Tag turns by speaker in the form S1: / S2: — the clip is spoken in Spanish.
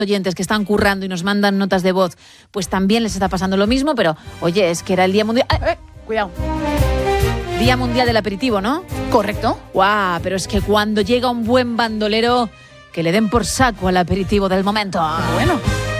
S1: oyentes que están currando y nos mandan notas de voz, pues también les está pasando lo mismo, pero oye, es que era el Día Mundial...
S2: Cuidado.
S1: Día Mundial del Aperitivo, ¿no?
S2: Correcto.
S1: ¡Guau! Pero es que cuando llega un buen bandolero, que le den por saco al aperitivo del momento.
S2: Bueno.